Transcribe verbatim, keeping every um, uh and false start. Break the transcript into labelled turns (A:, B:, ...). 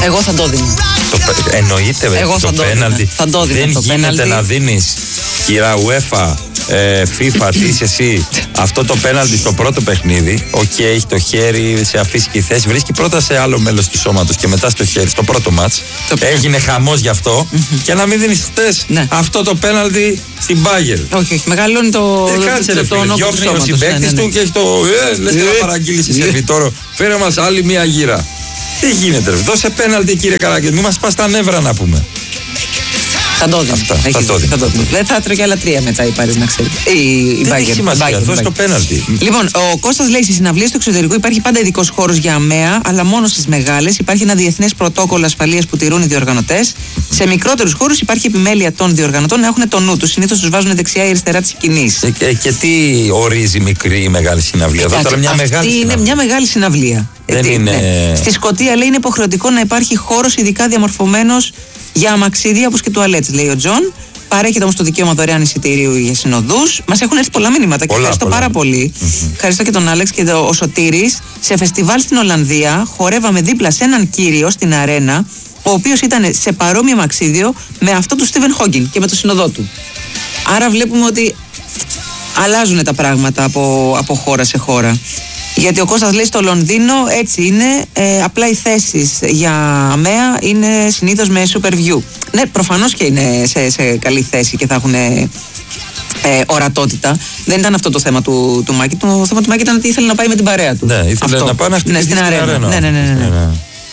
A: Εγώ θα το δίνω.
B: Το, εννοείται
A: Εγώ
B: το πέναλτι.
A: Θα το δίνω.
B: Δεν
A: το
B: γίνεται
A: πέναλτι.
B: να δίνεις, κυρία UEFA, ε, FIFA, τι είσαι εσύ, αυτό το πέναλτι στο πρώτο παιχνίδι. Οκ, okay, έχει το χέρι, σε αφύσικη θέση. Βρίσκει πρώτα σε άλλο μέλος του σώματος και μετά στο χέρι, στο πρώτο μάτς. Το... Έγινε χαμός γι' αυτό. Mm-hmm. Και να μην δίνεις χτες ναι. αυτό το πέναλτι στην Μπάγερ.
A: Όχι, όχι, μεγαλώνει το.
B: Ε, κάτσε ρε φίλε, διώχνει ο συμπαίκτης ναι, ναι, ναι. του και έχει το. Ε, λες και να παραγγείλεις σε σερβιτόρο. Φέρε μας άλλη μία γύρα. Τι γίνεται, ρε. Δώσε πέναλτι, κύριε Καραγκιόζη. Μην μας πας τα νεύρα να πούμε.
A: Θα το δω. Δεν θα τρώει και άλλα τρία μετά η Πάρις, να ξέρει.
B: Δεν έχει σημασία. Δώσε το πέναλτι.
A: Λοιπόν, ο Κώστας λέει: στις συναυλίες του εξωτερικού υπάρχει πάντα ειδικός χώρος για ΑΜΕΑ, αλλά μόνο στις μεγάλες. Υπάρχει ένα διεθνές πρωτόκολλο ασφαλείας που τηρούν οι διοργανωτές. Σε μικρότερους χώρους υπάρχει επιμέλεια των διοργανωτών να έχουν το νου τους. Συνήθως τους βάζουν δεξιά ή αριστερά της σκηνής.
B: Ε, και, και τι ορίζει μικρή ή μεγάλη συναυλία? Εδώ τώρα μια
A: αυτή
B: μεγάλη
A: είναι
B: συναυλία.
A: μια μεγάλη συναυλία.
B: Δεν είναι...
A: ναι. Στη Σκωτία λέει είναι υποχρεωτικό να υπάρχει χώρος ειδικά διαμορφωμένος για αμαξίδια όπως και τουαλέτες, λέει ο Τζον. Παρέχεται όμως το δικαίωμα δωρεάν εισιτηρίου για συνοδούς. Μας έχουν έρθει πολλά μηνύματα και ευχαριστώ πολλά. πάρα πολύ. Mm-hmm. Ευχαριστώ και τον Άλεξ και το, ο Σωτήρης. Σε φεστιβάλ στην Ολλανδία χορεύαμε δίπλα σε έναν κύριο στην αρένα, ο οποίος ήταν σε παρόμοιο αμαξίδιο με αυτό του Στίβεν Χόκκινγκ και με το συνοδό του. Άρα βλέπουμε ότι αλλάζουν τα πράγματα από, από χώρα σε χώρα. Γιατί ο Κώστας λέει στο Λονδίνο έτσι είναι, ε, απλά οι θέσεις για ΑΜΕΑ είναι συνήθως με super view. Ναι, προφανώς και είναι σε, σε καλή θέση και θα έχουν ε, ορατότητα. Δεν ήταν αυτό το θέμα του, του Μάκη. Το θέμα του Μάκη ήταν ότι ήθελε να πάει με την παρέα του.
B: Ναι, ήθελε
A: αυτό.
B: να πάει να χτυπήσει
A: ναι, στην
B: στην
A: αρένα.
B: αρένα.
A: Ναι, ναι, ναι, ναι, ναι.